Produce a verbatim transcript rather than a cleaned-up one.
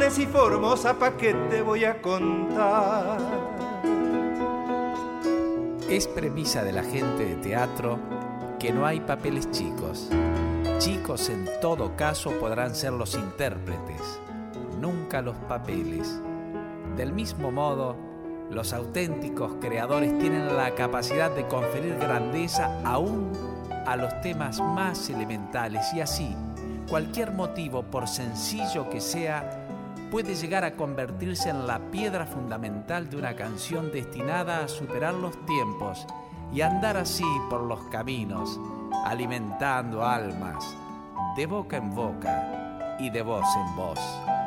dulces y formosa, ¿pa' qué te voy a contar? Es premisa de la gente de teatro que no hay papeles chicos. Chicos en todo caso podrán ser los intérpretes, nunca los papeles. Del mismo modo, los auténticos creadores tienen la capacidad de conferir grandeza aún a los temas más elementales y así, cualquier motivo, por sencillo que sea, puede llegar a convertirse en la piedra fundamental de una canción destinada a superar los tiempos y andar así por los caminos, alimentando almas de boca en boca y de voz en voz.